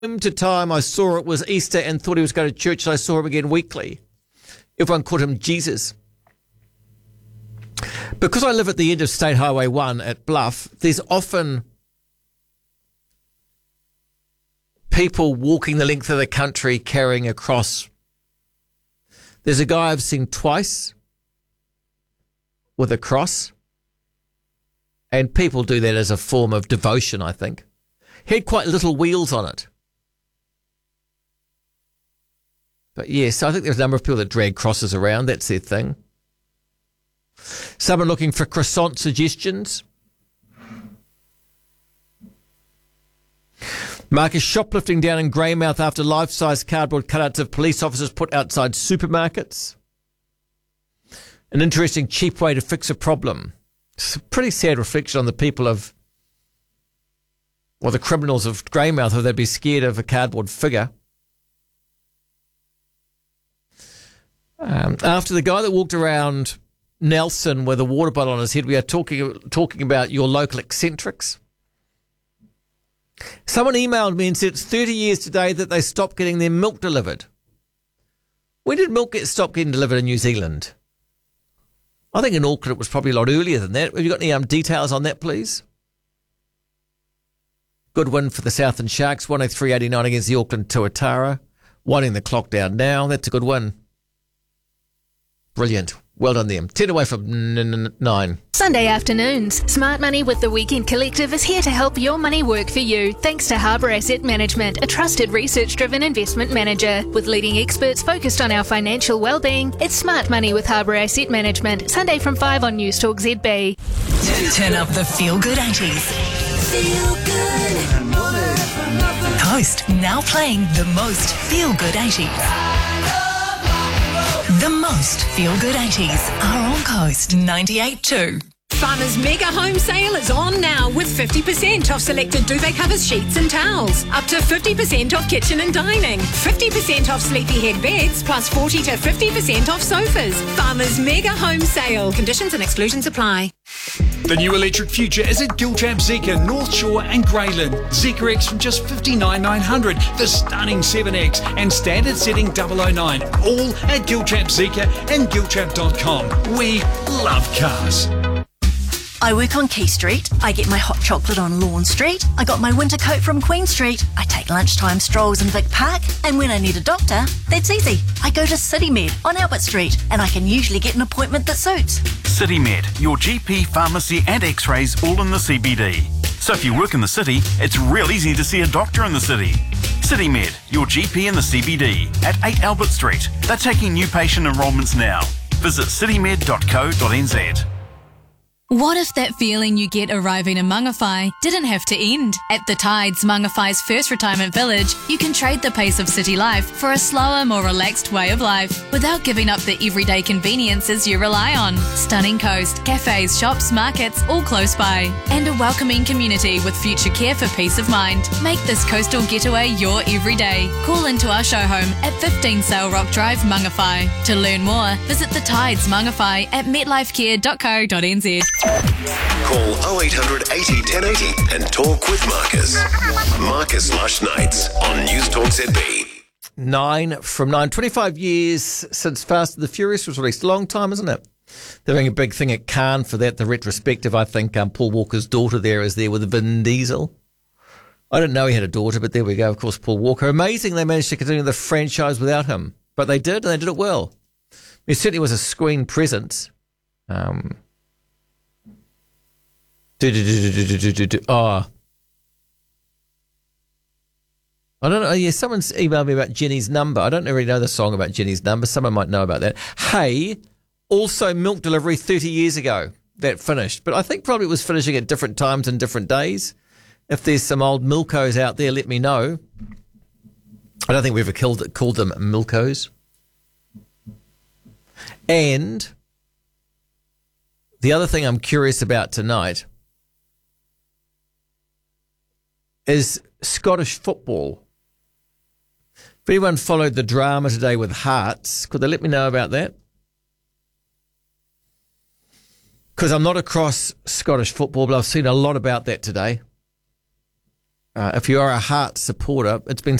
Time to time I saw it was Easter and thought he was going to church, and I saw him again weekly. Everyone called him Jesus. Because I live at the end of State Highway 1 at Bluff, there's often people walking the length of the country carrying a cross. There's a guy I've seen twice with a cross, and people do that as a form of devotion, I think. He had quite little wheels on it. But yes, I think there's a number of people that drag crosses around. That's their thing. Someone looking for croissant suggestions. Marcus, shoplifting down in Greymouth after life-size cardboard cutouts of police officers put outside supermarkets. An interesting, cheap way to fix a problem. It's a pretty sad reflection on the people of, or the criminals of Greymouth, who they'd be scared of a cardboard figure. After the guy that walked around Nelson with a water bottle on his head, we are talking about your local eccentrics. Someone emailed me and said it's 30 years today that they stopped getting their milk delivered. When did milk stop getting delivered in New Zealand? I think in Auckland it was probably a lot earlier than that. Have you got any details on that, please? Good win for the Southern Sharks, 103-89 against the Auckland Tuatara. Winding the clock down now. That's a good win. Brilliant. Well done them. 10 away from 9. Sunday afternoons. Smart Money with the Weekend Collective is here to help your money work for you, thanks to Harbour Asset Management, a trusted research-driven investment manager. With leading experts focused on our financial well-being, it's Smart Money with Harbour Asset Management. Sunday from 5 on News Talk ZB. Turn up the feel-good 80s. Feel good. Coast now playing the most feel-good 80s. The most feel-good 80s are on Coast 98.2. Farmers Mega Home Sale is on now with 50% off selected duvet covers, sheets and towels. Up to 50% off kitchen and dining. 50% off sleepyhead beds plus 40 to 50% off sofas. Farmers Mega Home Sale. Conditions and exclusions apply. The new electric future is at Giltrap Zeekr, North Shore and Greyland. Zeekr X from just $59,900, the stunning 7X and standard setting 009. All at Giltrap Zeekr and giltrap.com. We love cars. I work on Key Street. I get my hot chocolate on Lawn Street. I got my winter coat from Queen Street. I take lunchtime strolls in Vic Park. And when I need a doctor, that's easy. I go to CityMed on Albert Street, and I can usually get an appointment that suits. CityMed, your GP, pharmacy and x-rays all in the CBD. So if you work in the city, it's real easy to see a doctor in the city. CityMed, your GP in the CBD at 8 Albert Street. They're taking new patient enrolments now. Visit citymed.co.nz. What if that feeling you get arriving in Mangawhai didn't have to end? At the Tides, Mangawhai's first retirement village, you can trade the pace of city life for a slower, more relaxed way of life without giving up the everyday conveniences you rely on. Stunning coast, cafes, shops, markets, all close by. And a welcoming community with future care for peace of mind. Make this coastal getaway your everyday. Call into our show home at 15 Sail Rock Drive, Mangawhai. To learn more, visit the Tides Mangawhai at metlifecare.co.nz. Call 0800 80 1080 and talk with Marcus. Marcus Lush Nights on News Talk ZB. 9 from 9. 25 years since Fast and the Furious was released. A long time, isn't it? They're doing a big thing at Cannes for that. The retrospective, I think Paul Walker's daughter there is there with Vin Diesel. I didn't know he had a daughter, but there we go. Of course, Paul Walker. Amazing they managed to continue the franchise without him. But they did, and they did it well. He certainly was a screen presence. Oh. I don't know. Yeah, someone's emailed me about Jenny's Number. I don't really know the song about Jenny's Number. Someone might know about that. Hey, also milk delivery 30 years ago. That finished. But I think probably it was finishing at different times and different days. If there's some old milkos out there, let me know. I don't think we ever called them milkos. And the other thing I'm curious about tonight is Scottish football. If anyone followed the drama today with Hearts, could they let me know about that? Because I'm not across Scottish football, but I've seen a lot about that today. if you are a Hearts supporter, it's been